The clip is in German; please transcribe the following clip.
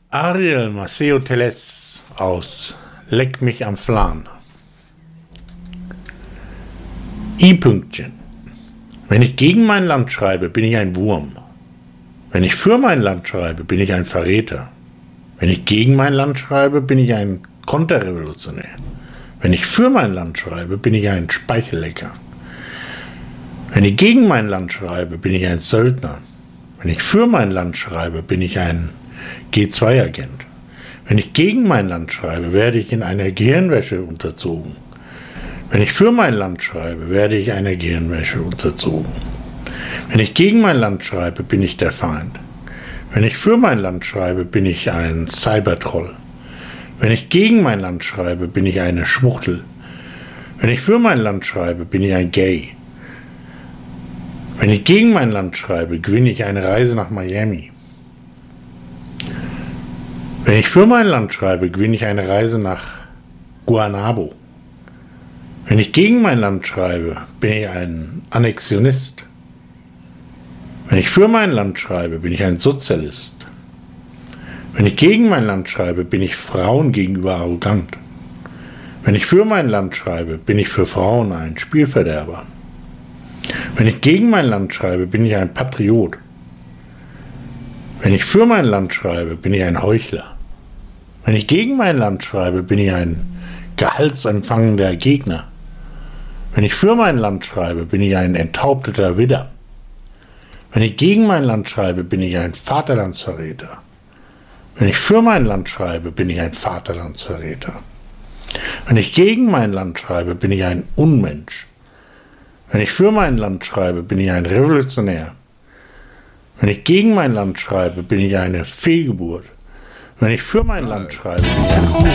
Ariel Maceo Teles aus Leck mich am Flan. I-Pünktchen. Wenn ich gegen mein Land schreibe, bin ich ein Wurm. Wenn ich für mein Land schreibe, bin ich ein Verräter. Wenn ich gegen mein Land schreibe, bin ich ein Konterrevolutionär. Wenn ich für mein Land schreibe, bin ich ein Speichellecker. Wenn ich gegen mein Land schreibe, bin ich ein Söldner. Wenn ich für mein Land schreibe, bin ich ein G2-Agent. Wenn ich gegen mein Land schreibe, werde ich in einer Gehirnwäsche unterzogen. Wenn ich für mein Land schreibe, werde ich einer Gehirnwäsche unterzogen. Wenn ich gegen mein Land schreibe, bin ich der Feind. Wenn ich für mein Land schreibe, bin ich ein Cybertroll. Wenn ich gegen mein Land schreibe, bin ich eine Schwuchtel. Wenn ich für mein Land schreibe, bin ich ein Gay. Wenn ich gegen mein Land schreibe, gewinne ich eine Reise nach Miami. Wenn ich für mein Land schreibe, gewinne ich eine Reise nach Guanabo. Wenn ich gegen mein Land schreibe, bin ich ein Annexionist. Wenn ich für mein Land schreibe, bin ich ein Sozialist. Wenn ich gegen mein Land schreibe, bin ich Frauen gegenüber arrogant. Wenn ich für mein Land schreibe, bin ich für Frauen ein Spielverderber. Wenn ich gegen mein Land schreibe, bin ich ein Patriot. Wenn ich für mein Land schreibe, bin ich ein Heuchler. Wenn ich gegen mein Land schreibe, bin ich ein gehaltsempfangender Gegner. Wenn ich für mein Land schreibe, bin ich ein enthaupteter Widder. Wenn ich gegen mein Land schreibe, bin ich ein Vaterlandsverräter. Wenn ich für mein Land schreibe, bin ich ein Vaterlandsverräter. Wenn ich gegen mein Land schreibe, bin ich ein Unmensch. Wenn ich für mein Land schreibe, bin ich ein Revolutionär. Wenn ich gegen mein Land schreibe, bin ich eine Fehlgeburt. Wenn ich für mein Land schreibe, bin ich ein